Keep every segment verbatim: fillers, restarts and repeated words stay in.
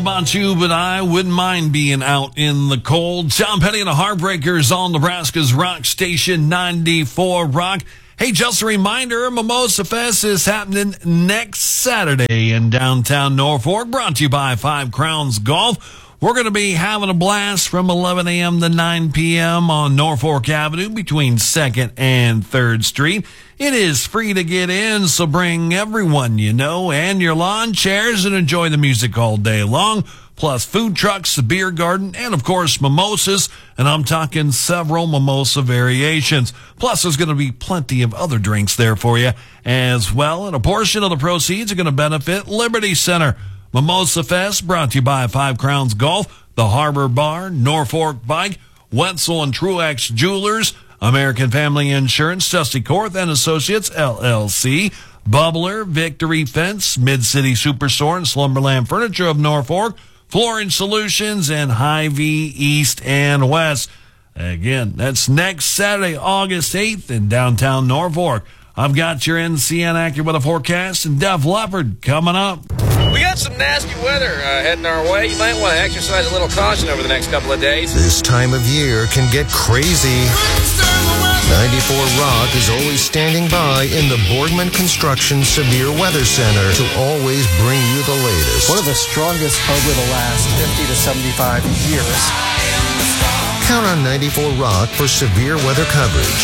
About you, but I wouldn't mind being out in the cold. Tom Petty and the Heartbreakers on Nebraska's Rock Station ninety-four Rock. Hey, just a reminder, Mimosa Fest is happening next Saturday in downtown Norfolk, brought to you by Five Crowns Golf. We're going to be having a blast from eleven a.m. to nine p.m. on Norfolk Avenue between second and third Street. It is free to get in, so bring everyone you know and your lawn chairs and enjoy the music all day long. Plus food trucks, a beer garden, and of course mimosas. And I'm talking several mimosa variations. Plus there's going to be plenty of other drinks there for you as well. And a portion of the proceeds are going to benefit Liberty Center. Mimosa Fest brought to you by Five Crowns Golf, the Harbor Bar, Norfolk Bike, Wetzel and Truex Jewelers, American Family Insurance, Dusty Korth and Associates, L L C, Bubbler, Victory Fence, Mid-City Superstore and Slumberland Furniture of Norfolk, Flooring Solutions, and Hy-Vee East and West. Again, that's next Saturday, August eighth in downtown Norfolk. I've got your N C N Accurate Weather Forecast and Def Leppard coming up. We got some nasty weather uh, heading our way. You might want to exercise a little caution over the next couple of days. This time of year can get crazy. ninety-four Rock is always standing by in the Boardman Construction Severe Weather Center to always bring you the latest. One of the strongest over the last fifty to seventy-five years. Count on ninety-four Rock for severe weather coverage.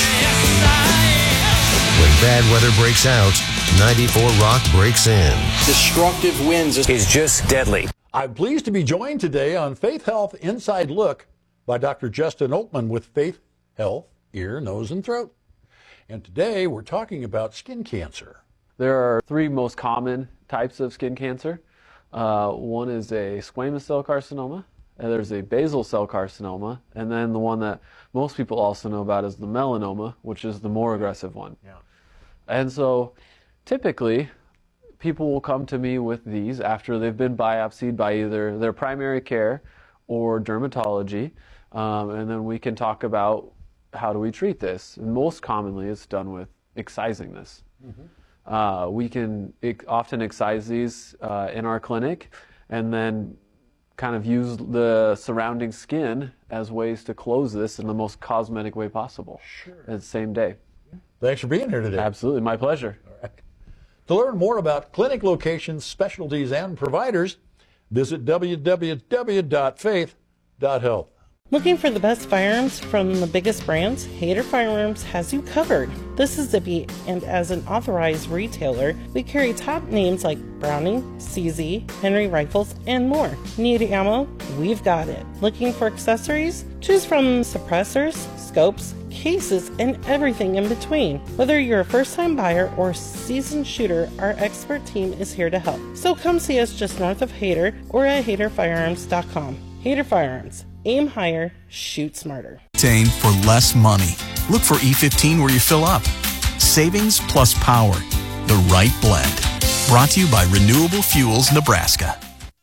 When bad weather breaks out, ninety-four Rock breaks in. Destructive winds is just deadly. I'm pleased to be joined today on Faith Health Inside Look by Doctor Justin Oakman with Faith Health Ear, Nose, and Throat. And today we're talking about skin cancer. There are three most common types of skin cancer. Uh, one is a squamous cell carcinoma, and there's a basal cell carcinoma, and then the one that most people also know about is the melanoma, which is the more aggressive one. Yeah. And so typically people will come to me with these after they've been biopsied by either their primary care or dermatology, um, and then we can talk about how do we treat this. And most commonly it's done with excising this. Mm-hmm. uh, we can ex- often excise these uh, in our clinic and then kind of use the surrounding skin as ways to close this in the most cosmetic way possible. Sure. At the same day. Thanks for being here today. Absolutely, my pleasure. All right. To learn more about clinic locations, specialties, and providers, visit w w w dot faith dot health. Looking for the best firearms from the biggest brands? Hayter Firearms has you covered. This is Zippy, and as an authorized retailer, we carry top names like Browning, C Z, Henry Rifles, and more. Need ammo? We've got it. Looking for accessories? Choose from suppressors, scopes, cases, and everything in between. Whether you're a first-time buyer or seasoned shooter, our expert team is here to help. So come see us just north of Hayter or at hayter firearms dot com. Hayter Firearms. Aim higher, shoot smarter. Obtain for less money. Look for E fifteen where you fill up. Savings plus power. The right blend. Brought to you by Renewable Fuels Nebraska.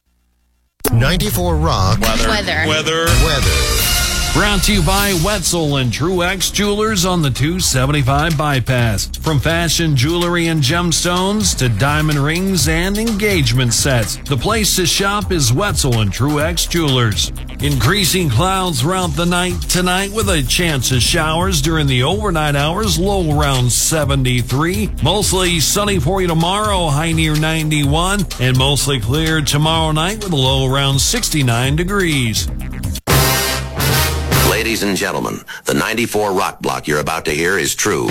ninety-four Rock. Weather. Weather. Weather. Weather. Brought to you by Wetzel and Truex Jewelers on the two seventy-five bypass. From fashion jewelry and gemstones to diamond rings and engagement sets, the place to shop is Wetzel and Truex Jewelers. Increasing clouds throughout the night tonight with a chance of showers during the overnight hours, low around seventy-three. Mostly sunny for you tomorrow, high near ninety-one. And mostly clear tomorrow night with a low around sixty-nine degrees. Ladies and gentlemen, the ninety-four Rock block you're about to hear is true.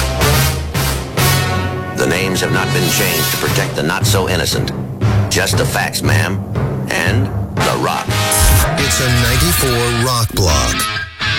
The names have not been changed to protect the not-so-innocent. Just the facts, ma'am. And the Rock. It's a ninety-four Rock block.